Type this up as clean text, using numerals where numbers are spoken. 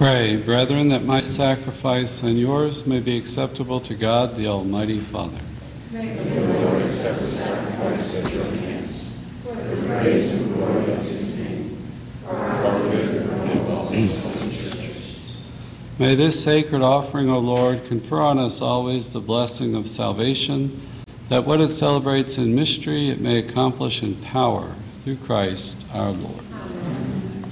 Pray, brethren, that my sacrifice and yours may be acceptable to God, the Almighty Father. May the Lord accept the sacrifice at your hands, for the praise and glory of his name, for our good and of all his holy churches. May this sacred offering, O Lord, confer on us always the blessing of salvation, that what it celebrates in mystery it may accomplish in power, through Christ our Lord.